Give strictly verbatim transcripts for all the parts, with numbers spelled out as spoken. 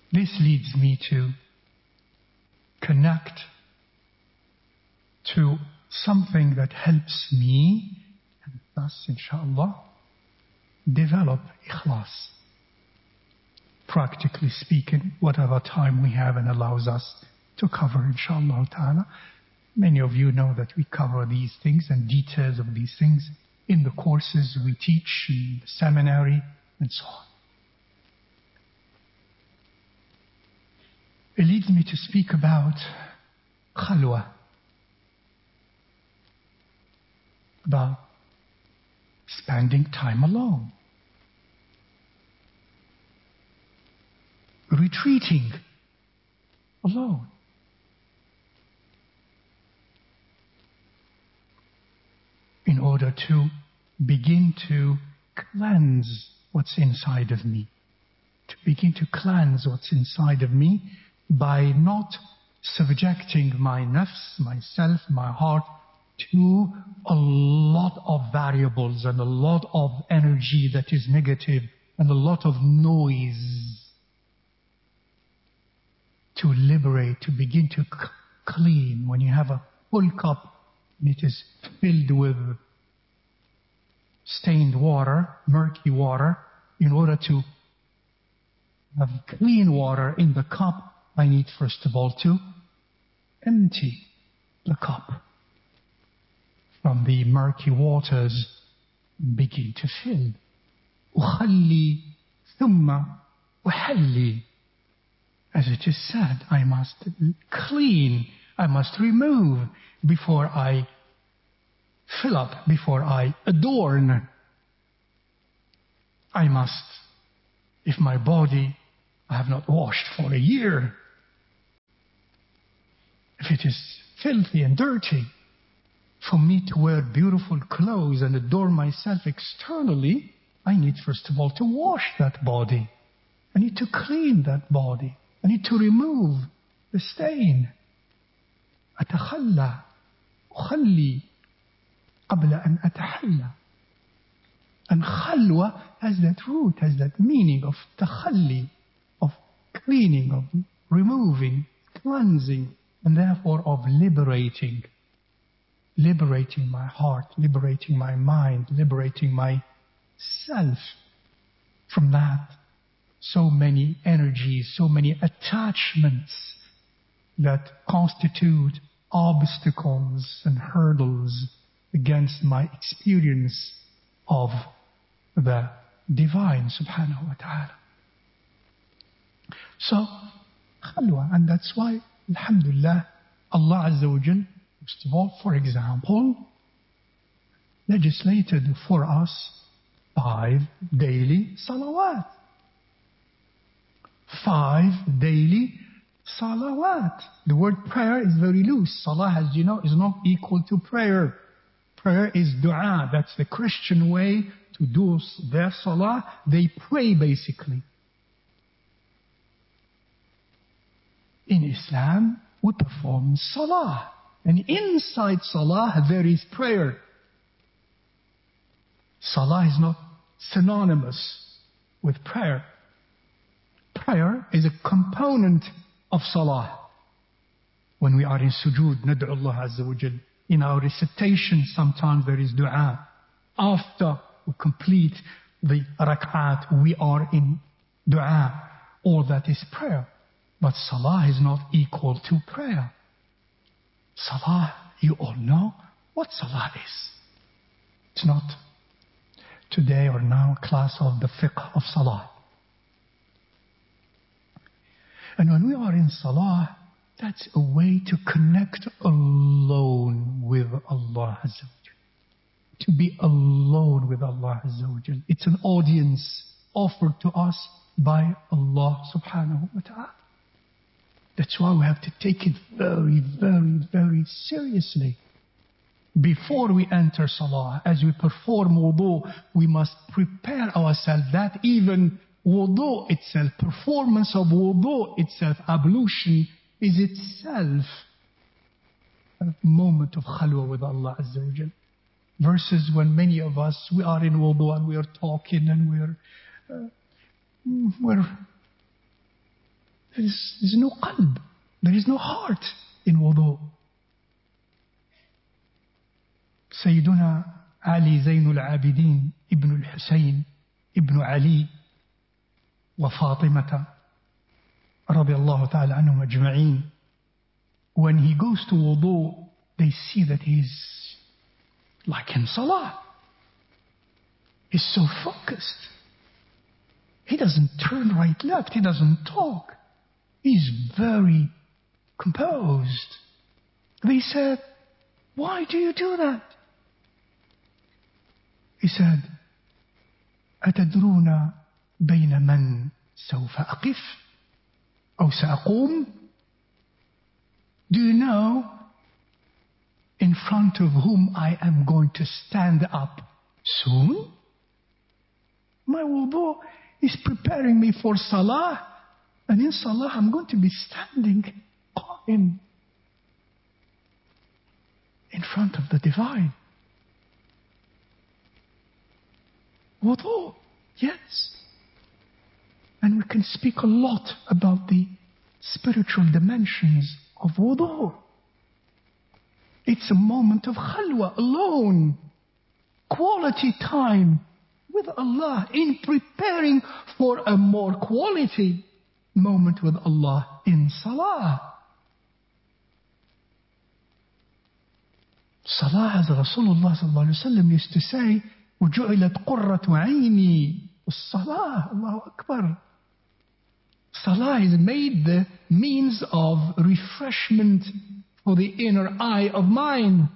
This leads me to connect to something that helps me, and thus, inshallah, develop ikhlas. Practically speaking, whatever time we have and allows us to cover, inshallah ta'ala. Many of you know that we cover these things and details of these things in the courses we teach, in the seminary, and so on. It leads me to speak about khalwa, about spending time alone, retreating alone. In order to begin to cleanse what's inside of me. To begin to cleanse what's inside of me by not subjecting my nafs, myself, my heart to a lot of variables and a lot of energy that is negative and a lot of noise. To liberate, to begin to c- clean. When you have a full cup and it is filled with stained water, murky water, in order to have clean water in the cup, I need first of all to empty the cup from the murky waters and begin to fill. أخلي ثم أحلي. As it is said, I must clean, I must remove before I fill up, before I adorn. I must, if my body I have not washed for a year, if it is filthy and dirty, for me to wear beautiful clothes and adorn myself externally, I need first of all to wash that body. I need to clean that body. I need to remove the stain. أتخلى أخلي قبل أن أتحلى. And khalwa has that root, has that meaning of takhalli, of cleaning, of removing, cleansing, and therefore of liberating. Liberating my heart, liberating my mind, liberating myself from that. So many energies, so many attachments that constitute obstacles and hurdles against my experience of the divine subhanahu wa ta'ala. So, khalwa, and that's why, alhamdulillah, Allah Azza wa Jal, first of all, for example, legislated for us five daily salawat. Five daily salawat. The word prayer is very loose. Salah, as you know, is not equal to prayer. Prayer is dua. That's the Christian way to do their salah. They pray basically. In Islam, we perform salah. And inside salah, there is prayer. Salah is not synonymous with prayer. Prayer is a component of salah. When we are in sujood, nad'u Allah Azza wa Jal. In our recitation, sometimes there is dua. After we complete the rak'at, we are in dua. All that is prayer. But salah is not equal to prayer. Salah, you all know what salah is. It's not today or now class of the fiqh of salah. And when we are in salah, that's a way to connect alone with Allah Azza wa Jal. To be alone with Allah Azza wa Jal. It's an audience offered to us by Allah subhanahu wa ta'ala. That's why we have to take it very, very, very seriously. Before we enter salah, as we perform wudu, we must prepare ourselves that even wudu itself, performance of wudu itself, ablution, is itself a moment of khalwa with Allah Azza wa Jal. Versus when many of us, we are in wudu and we are talking and we are, uh, we're There is, there is no qalb. There is no heart in wudu. Sayyiduna Ali Zainul Abidin Ibn al-Husayn Ibn Ali wa Fatimata radiyallahu ta'ala anhum ajma'een. When he goes to wudu, they see that he's like in salah. He's so focused. He doesn't turn right, left. He doesn't talk. He's very composed. They said, why do you do that? He said, أتدرون بين من سوف أقف أو سأقوم? Do you know in front of whom I am going to stand up soon? My wudu is preparing me for salah, and in salah I'm going to be standing in, in front of the divine. Wudu, yes. And we can speak a lot about the spiritual dimensions of wudu. It's a moment of khalwa, alone, quality time with Allah, in preparing for a more quality moment with Allah in salah. Salah, as Rasulullah sallallahu alaihi wasallam used to say, وَجُعِلَتْ قُرَّةُ عَيْنِي. Salah, Allahu Akbar. Salah is made the means of refreshment for the inner eye of mine.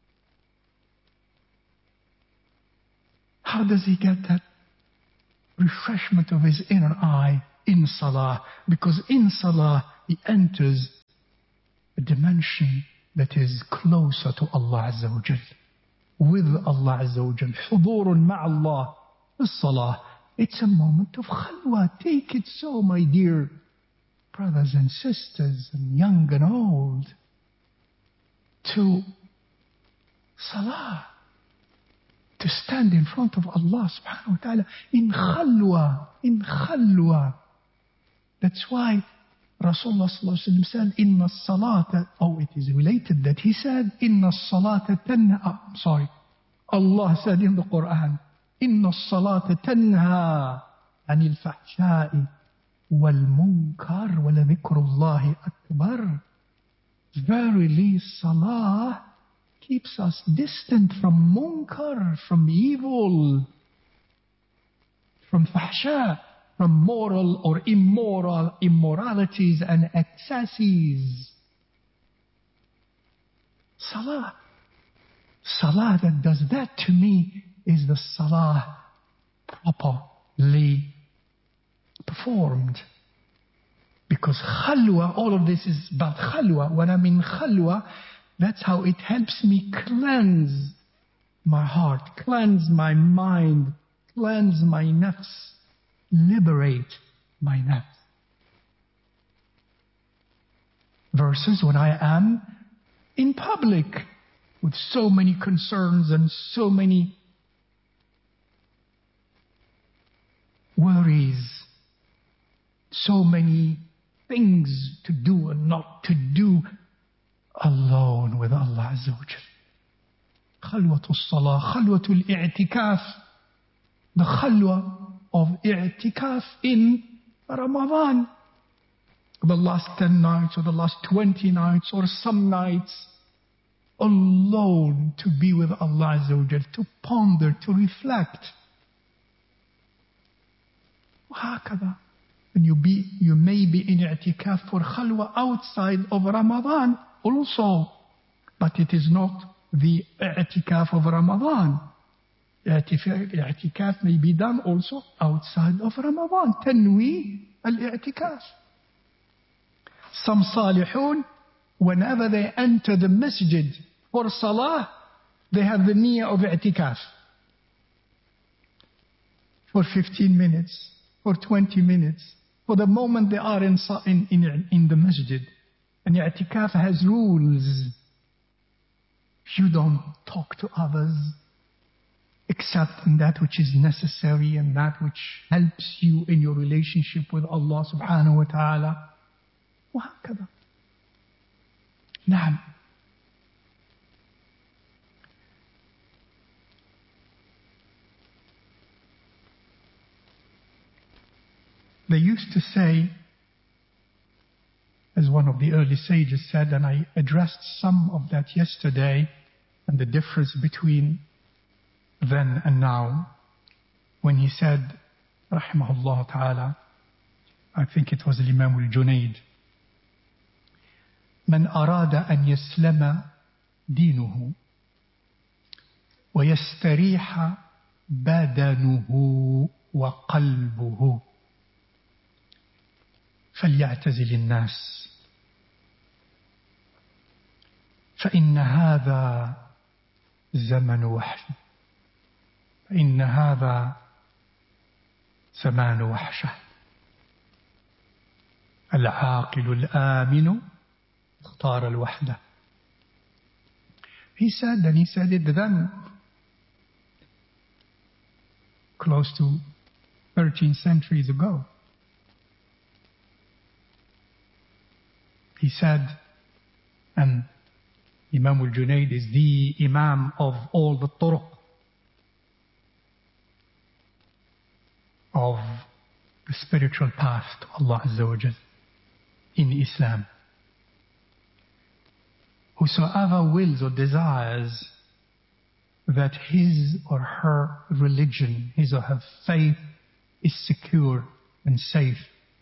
How does he get that refreshment of his inner eye? In salah. Because in salah he enters a dimension that is closer to Allah Azza wa Jal. With Allah Azza wa Jal. Hudurun ma'Allah. The salah. It's a moment of khalwa. Take it so, my dear brothers and sisters, and young and old, to salah. To stand in front of Allah subhanahu wa ta'ala in khalwa. In khalwa. That's why Rasulullah sallallahu alayhi wa sallam said, Inna salata, oh, it is related that he said, Inna salata tanha, oh, sorry. Allah said in the Quran, Inna salata tanha anil fahsha'i wal munkar wa la dhikrullahi akbar. Verily, salah keeps us distant from munkar, from evil, from fahsha, from moral or immoral immoralities and excesses. Salah. Salah that does that to me is the salah properly performed. Because khalwa, all of this is about khalwa. When I'm in khalwa, that's how it helps me cleanse my heart, cleanse my mind, cleanse my nafs, liberate my nafs. Versus when I am in public with so many concerns and so many worries, so many things to do and not to do, alone with Allah Azza wa Jal. Khalwatul Salah, Khalwatul I'tikaf, the Khalwa of I'tikaf in Ramadan. The last ten nights or the last twenty nights or some nights, alone to be with Allah Azza wa Jal, to ponder, to reflect. وهكذا. And you, be, you may be in I'tikaf for Khalwa outside of Ramadan also, but it is not the i'tikaf of Ramadan. I'tikaf may be done also outside of Ramadan. Tanwi al-i'tikaf. Some salihun, whenever they enter the masjid for salah, they have the niyyah of i'tikaf. For fifteen minutes, for twenty minutes, for the moment they are in, in, in, in the masjid. And i'tikaf has rules. You don't talk to others except in that which is necessary and that which helps you in your relationship with Allah subhanahu wa ta'ala. وهكذا. نعم. They used to say, as one of the early sages said, and I addressed some of that yesterday, and the difference between then and now, when he said, rahimahullah ta'ala, I think it was Imam al-Junaid, من أراد أن يسلم دينه ويستريح بدنه وقلبه فليعتزل الناس فإن هذا زمن وحش فإن هذا زمان وحشة العاقل الآمن اختار الوحدة. He said, and he said it then, close to thirteen centuries ago. He said, and Imam al-Junaid is the Imam of all the turuq of the spiritual path to Allah Azza wa Jal in Islam. Whosoever wills or desires that his or her religion, his or her faith is secure and safe,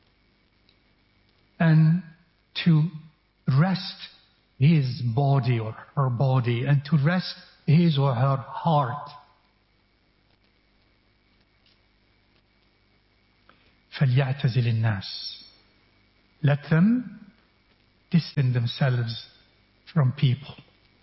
and to rest his body or her body, and to rest his or her heart, فَلْيَعْتَزِلِ النَّاسِ, let them distance themselves from people.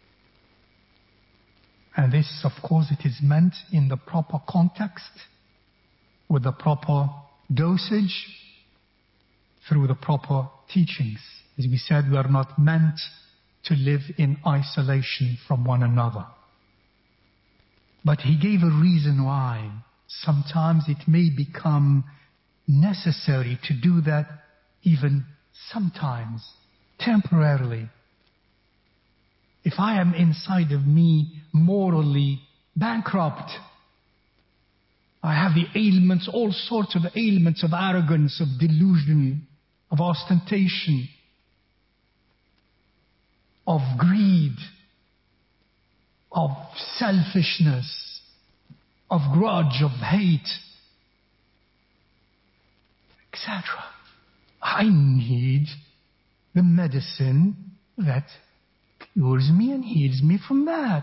And this, of course, it is meant in the proper context, with the proper dosage, through the proper teachings. As we said, we are not meant to live in isolation from one another. But he gave a reason why. Sometimes it may become necessary to do that, even sometimes, temporarily. If I am inside of me morally bankrupt, I have the ailments, all sorts of ailments of arrogance, of delusion, of ostentation, of greed, of selfishness, of grudge, of hate, et cetera. I need the medicine that cures me and heals me from that.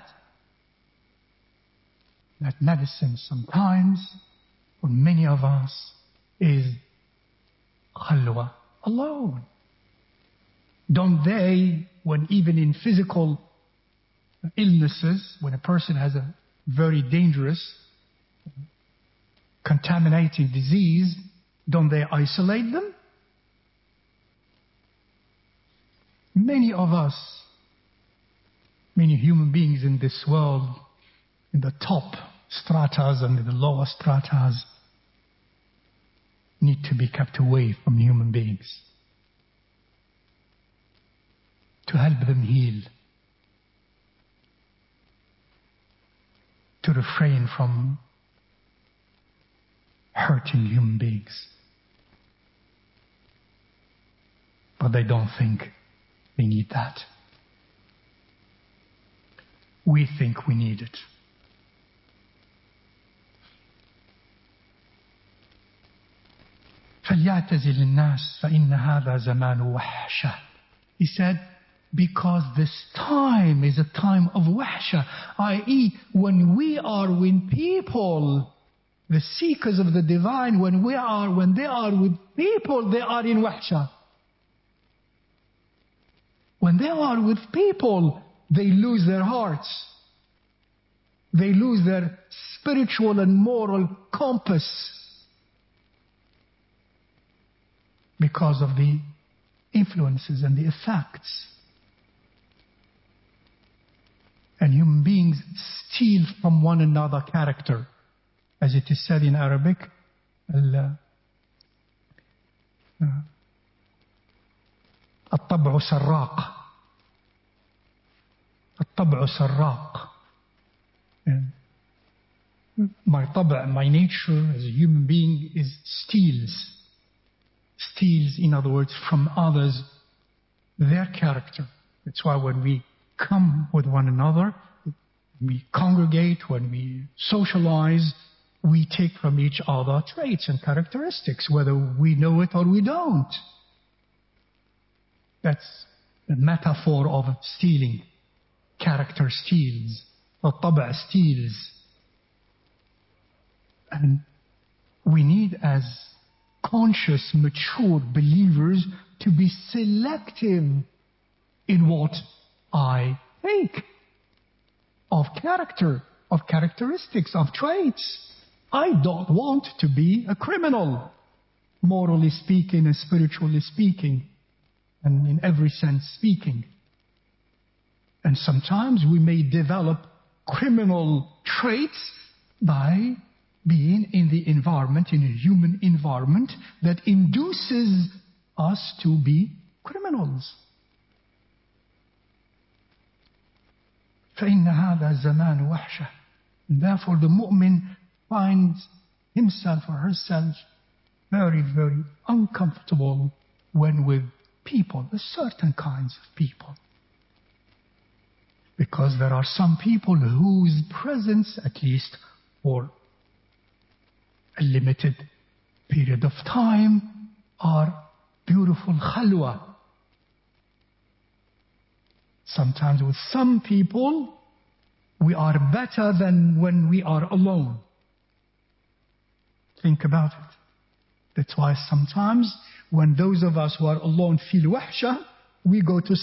That medicine sometimes, for many of us, is khalwa, alone. Don't they, when even in physical illnesses, when a person has a very dangerous, contaminating disease, don't they isolate them? Many of us, many human beings in this world, in the top stratas and in the lower stratas, need to be kept away from human beings to help them heal, to refrain from hurting human beings. But they don't think they need that. We think we need it. فَلْيَعْتَزِلِ النَّاسِ فَإِنَّ هَذَا زَمَانُ وَحْشَةٍ. He said, because this time is a time of wahsha, that is, when we are with people, the seekers of the divine, when we are, when they are with people, they are in wahsha. When they are with people, they lose their hearts. They lose their spiritual and moral compass because of the influences and the effects. And human beings steal from one another character. As it is said in Arabic, الطبع سراق. الطبع سراق. My طبع, my nature as a human being is steals. Steals, in other words, from others, their character. That's why when we come with one another, we congregate, when we socialize, we take from each other traits and characteristics, whether we know it or we don't. That's the metaphor of stealing. Character steals. الطبع steals. And we need, as conscious, mature believers, to be selective in what I take of character, of characteristics, of traits. I don't want to be a criminal, morally speaking and spiritually speaking, and in every sense speaking. And sometimes we may develop criminal traits by being in the environment, in a human environment, that induces us to be criminals. فإن هذا زمان وحشة. And therefore the mu'min finds himself or herself very, very uncomfortable when with people, certain kinds of people. Because there are some people whose presence, at least for a limited period of time, are beautiful khalwa. Sometimes with some people, we are better than when we are alone. Think about it. That's why sometimes when those of us who are alone feel wahsha, we go to